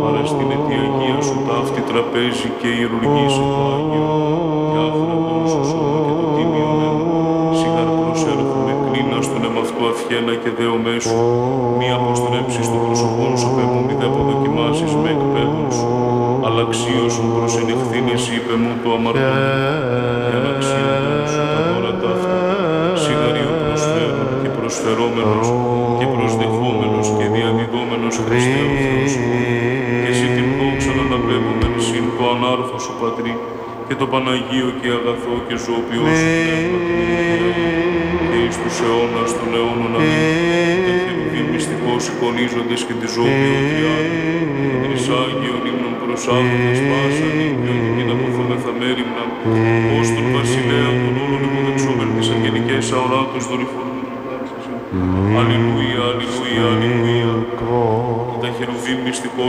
Πάρε στην αιτιαγία σου ταύτη τραπέζι και ιερουργήσε το Άγιο, και άφραντον σου σώμα και το τίμιον αίμα. Σιγάρ προσέρχομαι, κλίνας τον εμαυτό αυχένα και δέομέ σου, μη αποστρέψεις το πρόσωπόν σου, πέ μου, μη δε αποδοκιμάσεις με εκπέδων σου. Αλλά αξίωσον προς ενεχθήνης, είπε μου το αμαρτών, και αναξίωνον σου τα δώρα ταύτα. Σιγαρίο προσφέρον και προσφερόμενος και προσδεχόμενος και διαδιδόμενος Χριστέ ο Θεός μου, και εσύ την δόξα να αναπέμπομεν συν το ανάρφο σου Πατρί, και το Παναγίο και αγαθό και ζωοποιό σου Πνεύμα την Αγία, και εις τους αιώνας των αιώνων αμήν, τα χερουβίμ μυστικώς εικονίζοντες και τη ζωοποιό τριάδη, τρισάγιον ύμνων προσάγοντας πάσα νύχια και την αποθόμεθα μέριμνα, ως τον βασιλέα των όλων υποδεξόμεν τις αγγελικές αοράτος δορυφορούν. Αλληλούια, αλληλούια, αλληλούια. Τα χερουβίμ μυστικώς